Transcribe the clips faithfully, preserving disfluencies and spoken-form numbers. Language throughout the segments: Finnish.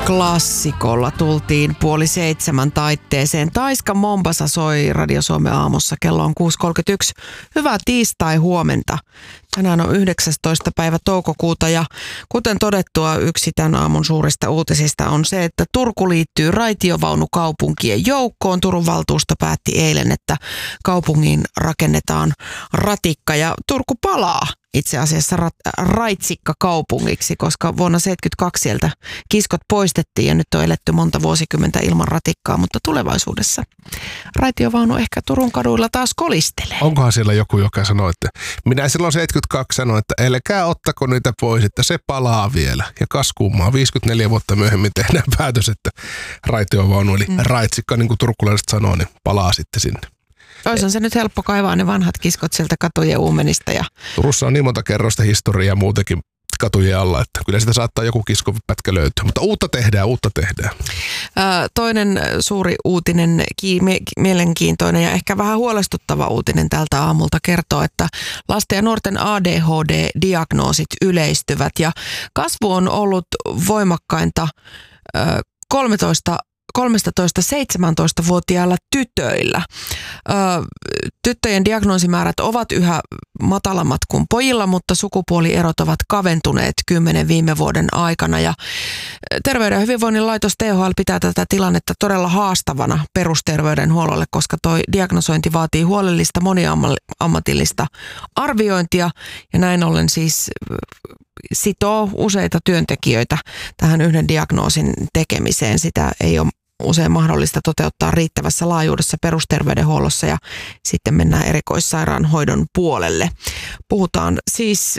Klassikolla tultiin puoli seitsemän taitteeseen. Taiska Mombasa soi Radio Suomen aamussa. Kello on kuusi kolmekymmentäyksi. Hyvää tiistai huomenta. Tänään on yhdeksästoista päivä toukokuuta ja kuten todettua, yksi tämän aamun suurista uutisista on se, että Turku liittyy raitiovaunukaupunkien joukkoon. Turun valtuusto päätti eilen, että kaupungiin rakennetaan ratikka ja Turku palaa itse asiassa rat- raitsikka kaupungiksi, koska vuonna seitsemänkymmentäkaksi sieltä kiskot poistettiin ja nyt on eletty monta vuosikymmentä ilman ratikkaa, mutta tulevaisuudessa raitiovaunu ehkä Turun kaduilla taas kolistelee. Onkohan siellä joku, joka sanoo, että minä silloin seitsemänkymmentäkaksi sanoin, että älkää ottako niitä pois, että se palaa vielä. Ja kas kummaa, viisikymmentäneljä vuotta myöhemmin tehdään päätös, että raitiovaunu eli mm. raitsikka, niin kuin turkulaiset sanoo, niin palaa sitten sinne. Olisihan se nyt helppo kaivaa ne vanhat kiskot sieltä katujen uumenista. Ja... Turussa on niin monta kerrosta historiaa muutenkin katujen alla, että kyllä sitä saattaa joku kiskopätkä löytyä. Mutta uutta tehdään, uutta tehdään. Toinen suuri uutinen, mielenkiintoinen ja ehkä vähän huolestuttava uutinen tältä aamulta kertoo, että lasten ja nuorten A D H D-diagnoosit yleistyvät ja kasvu on ollut voimakkainta kolmetoista kolmetoista-seitsemäntoista-vuotiailla tytöillä. Ö, tyttöjen diagnoosimäärät ovat yhä matalammat kuin pojilla, mutta sukupuolierot ovat kaventuneet kymmenen viime vuoden aikana. Ja Terveyden ja hyvinvoinnin laitos T H L pitää tätä tilannetta todella haastavana perusterveydenhuollolle, koska tuo diagnosointi vaatii huolellista moniammatillista arviointia ja näin ollen siis sitoo useita työntekijöitä tähän yhden diagnoosin tekemiseen. Sitä ei ole usein mahdollista toteuttaa riittävässä laajuudessa perusterveydenhuollossa ja sitten mennään erikoissairaanhoidon puolelle. Puhutaan siis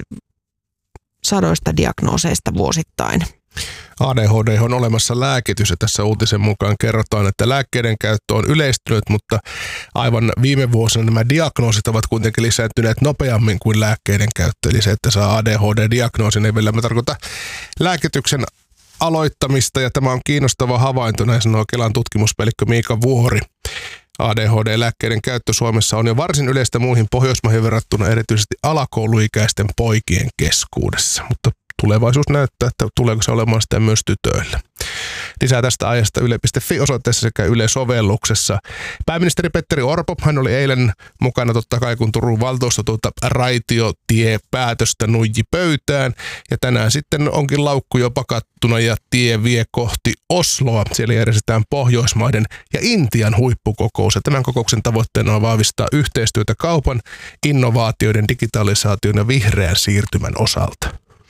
sadoista diagnooseista vuosittain. A D H D on olemassa lääkitys ja tässä uutisen mukaan kerrotaan, että lääkkeiden käyttö on yleistynyt, mutta aivan viime vuosina nämä diagnoosit ovat kuitenkin lisääntyneet nopeammin kuin lääkkeiden käyttö. Eli se, että saa A D H D-diagnoosin, ei vielä tarkoita lääkityksen aloittamista ja tämä on kiinnostava havainto, näin sanoo Kelan tutkimuspäällikkö Miika Vuori. A D H D-lääkkeiden käyttö Suomessa on jo varsin yleistä muihin Pohjoismaihin verrattuna erityisesti alakouluikäisten poikien keskuudessa, mutta tulevaisuus näyttää, että tuleeko se olemaan sitä myös tytöillä. Lisää tästä aiheesta yle piste fi osoitteessa sekä Yle-sovelluksessa. Pääministeri Petteri Orpo, hän oli eilen mukana totta kai, kun Turun valtuusto tuota raitiotiepäätöstä nuiji pöytään. Ja tänään sitten onkin laukku jo pakattuna ja tie vie kohti Osloa. Siellä järjestetään Pohjoismaiden ja Intian huippukokous. Ja tämän kokouksen tavoitteena on vahvistaa yhteistyötä kaupan, innovaatioiden, digitalisaation ja vihreän siirtymän osalta.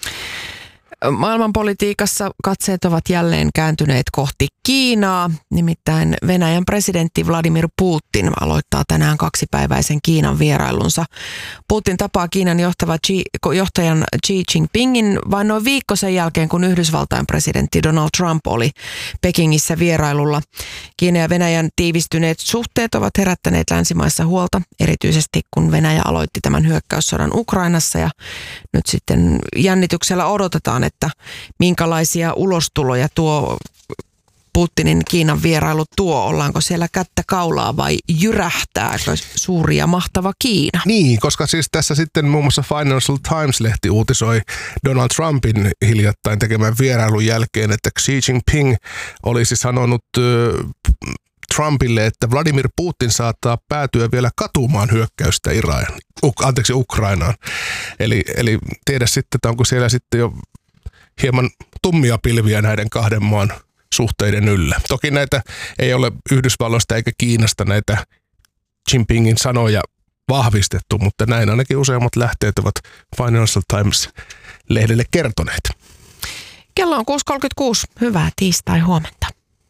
Maailmanpolitiikassa katseet ovat jälleen kääntyneet kohti Kiinaa. Nimittäin Venäjän presidentti Vladimir Putin aloittaa tänään kaksipäiväisen Kiinan vierailunsa. Putin tapaa Kiinan johtava Xi, johtajan Xi Jinpingin vain noin viikko sen jälkeen, kun Yhdysvaltain presidentti Donald Trump oli Pekingissä vierailulla. Kiinan ja Venäjän tiivistyneet suhteet ovat herättäneet länsimaissa huolta, erityisesti kun Venäjä aloitti tämän hyökkäyssodan Ukrainassa ja nyt sitten jännityksellä odotetaan, että minkälaisia ulostuloja tuo Putinin Kiinan vierailu tuo. Ollaanko siellä kättä kaulaa vai jyrähtääkö suuri ja mahtava Kiina? Niin, koska siis tässä sitten muun muassa Financial Times-lehti uutisoi Donald Trumpin hiljattain tekemän vierailun jälkeen, että Xi Jinping olisi sanonut äh, Trumpille, että Vladimir Putin saattaa päätyä vielä katumaan hyökkäystä Iran, uh, anteeksi Ukrainaan. Eli, eli tiedä sitten, että onko siellä sitten jo hieman tummia pilviä näiden kahden maan suhteiden yllä. Toki näitä ei ole Yhdysvalloista eikä Kiinasta näitä Jinpingin sanoja vahvistettu, mutta näin ainakin useammat lähteet ovat Financial Times-lehdelle kertoneet. Kello on kuusi kolmekymmentäkuusi. Hyvää tiistai huomenta.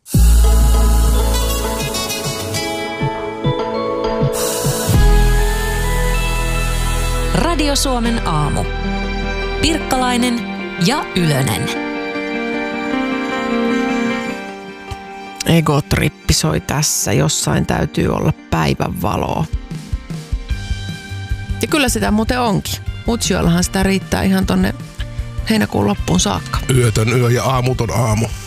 Radio Suomen aamu. Pirkkalainen ja Ylönen. Egotrippi soi tässä. Jossain täytyy olla päivänvaloa. Ja kyllä sitä muuten onkin. Utsjoellahan sitä riittää ihan tonne heinäkuun loppuun saakka. Yötön yö ja aamuton aamu.